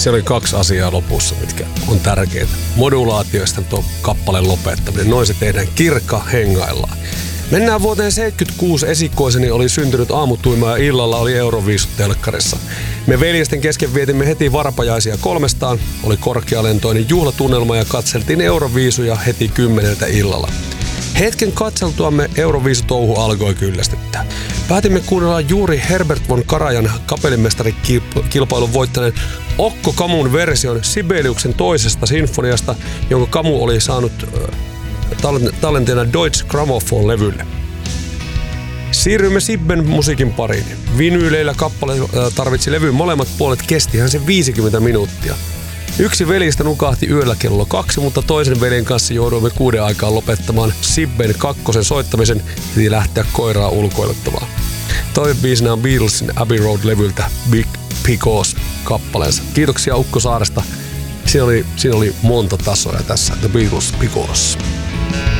Siellä oli 2 asiaa lopussa, mitkä on tärkeitä. Modulaatioista tuo kappaleen lopettaminen. Noin se tehdään, kirkka hengaillaan. Mennään vuoteen 76. Esikoiseni oli syntynyt aamutuima ja illalla oli Euroviisut telkkarissa. Me veljesten kesken vietimme heti varpajaisia 3. Oli korkealentoinen juhlatunnelma ja katseltiin Euroviisuja heti 10 illalla. Hetken katseltuamme Euroviisutouhu alkoi kyllästyttää. Päätimme kuunnella juuri Herbert von Karajan kapellimestarikilpailun voittaneen Okko Kamun version Sibeliuksen toisesta sinfoniasta, jonka Kamu oli saanut tallenteena Deutsche Grammophon-levylle. Siirryimme Sibben musiikin pariin. Vinyyleillä kappale tarvitsi levyn molemmat puolet, kestihän se 50 minuuttia. Yksi veljistä nukahti yöllä kello 2, mutta toisen veljen kanssa jouduimme 6 aikaan lopettamaan Sibben 2 soittamisen, piti lähteä koiraa ulkoiluttamaan. Toinen biisinä on Beatlesin Abbey Road-levyltä Big Because-kappaleensa. Kiitoksia Ukko Saaresta. Siinä oli monta tasoa tässä, The Beatles Because.